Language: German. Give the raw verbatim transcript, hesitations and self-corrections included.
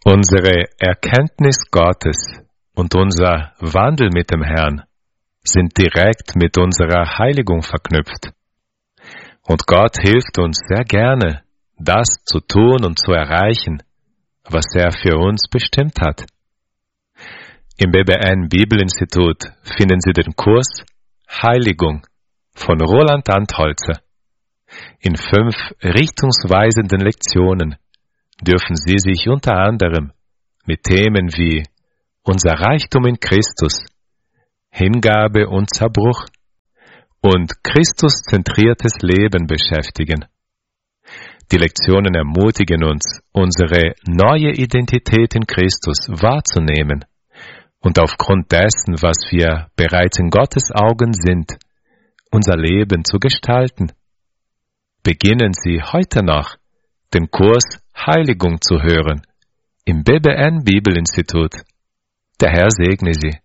Unsere Erkenntnis Gottes und unser Wandel mit dem Herrn sind direkt mit unserer Heiligung verknüpft. Und Gott hilft uns sehr gerne, das zu tun und zu erreichen, was er für uns bestimmt hat. Im B B N Bibelinstitut finden Sie den Kurs Heiligung von Roland Antholzer. In fünf richtungsweisenden Lektionen dürfen Sie sich unter anderem mit Themen wie unser Reichtum in Christus, Hingabe und Zerbruch und Christuszentriertes Leben beschäftigen. Die Lektionen ermutigen uns, unsere neue Identität in Christus wahrzunehmen und aufgrund dessen, was wir bereits in Gottes Augen sind, unser Leben zu gestalten. Beginnen Sie heute noch, den Kurs Heiligung zu hören im B B N Bibelinstitut. Der Herr segne Sie.